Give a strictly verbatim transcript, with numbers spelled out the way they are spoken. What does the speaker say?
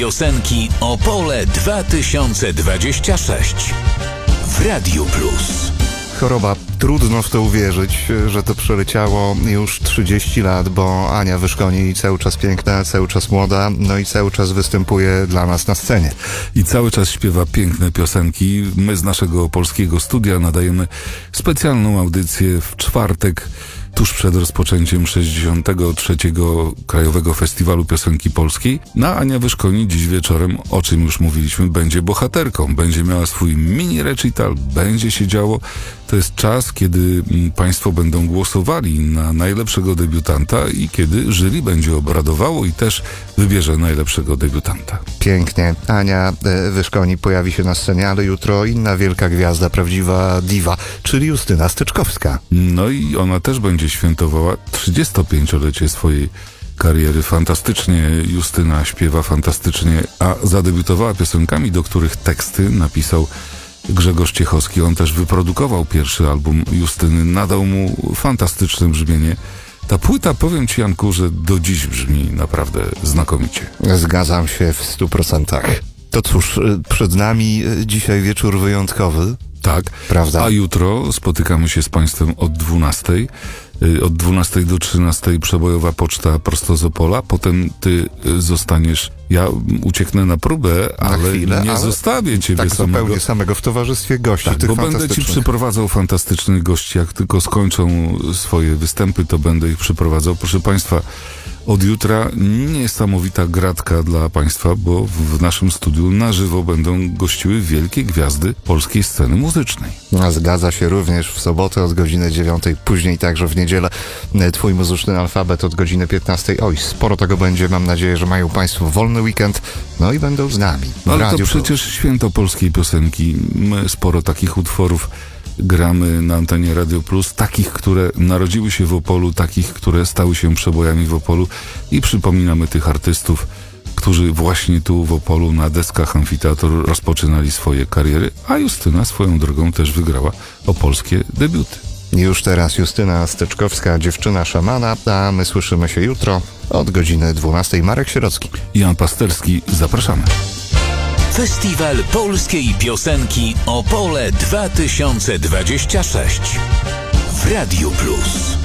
piosenki Opole dwa tysiące dwadzieścia sześć w Radiu Plus. Choroba. Trudno w to uwierzyć, że to przeleciało już trzydzieści lat, bo Ania Wyszkoni cały czas piękna, cały czas młoda, no i cały czas występuje dla nas na scenie. I cały czas śpiewa piękne piosenki. My z naszego polskiego studia nadajemy specjalną audycję w czwartek, tuż przed rozpoczęciem sześćdziesiątego trzeciego Krajowego Festiwalu Piosenki Polskiej. Na Ania Wyszkoni dziś wieczorem, o czym już mówiliśmy, będzie bohaterką. Będzie miała swój mini recital, będzie się działo. To jest czas, kiedy Państwo będą głosowali na najlepszego debiutanta i kiedy jury będzie obradowało i też wybierze najlepszego debiutanta. Pięknie. Ania Wyszkoni pojawi się na scenie, ale jutro inna wielka gwiazda, prawdziwa diwa, czyli Justyna Styczkowska. No i ona też będzie świętowała trzydziestopięciolecie swojej kariery. Fantastycznie Justyna śpiewa, fantastycznie, a zadebiutowała piosenkami, do których teksty napisał Grzegorz Ciechowski. On też wyprodukował pierwszy album Justyny, nadał mu fantastyczne brzmienie. Ta płyta, powiem Ci, Janku, że do dziś brzmi naprawdę znakomicie. Zgadzam się w stu procentach. To cóż, przed nami dzisiaj wieczór wyjątkowy. Tak, prawda? A jutro spotykamy się z Państwem od dwunastej. Od dwunastej do trzynastej przebojowa poczta prosto z Opola. Potem Ty zostaniesz, ja ucieknę na próbę, na ale chwilę, nie ale zostawię Ciebie tak samego. zupełnie samego w towarzystwie gości. Tak, tych bo będę Ci przyprowadzał fantastycznych gości. Jak tylko skończą swoje występy, to będę ich przyprowadzał. Proszę Państwa, od jutra niesamowita gratka dla Państwa, bo w naszym studiu na żywo będą gościły wielkie gwiazdy polskiej sceny muzycznej. A zgadza się, również w sobotę od godziny dziewiątej, później także w niedzielę Twój muzyczny alfabet od godziny piętnastej. Oj, sporo tego będzie, mam nadzieję, że mają Państwo wolny weekend, no i będą z nami. Ale Radiu to przecież Plus. Święto polskiej piosenki. My sporo takich utworów gramy na antenie Radio Plus, takich, które narodziły się w Opolu, takich, które stały się przebojami w Opolu i przypominamy tych artystów, którzy właśnie tu w Opolu na deskach amfiteatru rozpoczynali swoje kariery, a Justyna swoją drogą też wygrała opolskie debiuty. Już teraz Justyna Styczkowska, dziewczyna szamana, a my słyszymy się jutro od godziny dwunastej. Marek Sierocki i Jan Pasterski, zapraszamy. Festiwal Polskiej Piosenki Opole dwa tysiące dwadzieścia sześć w Radiu Plus.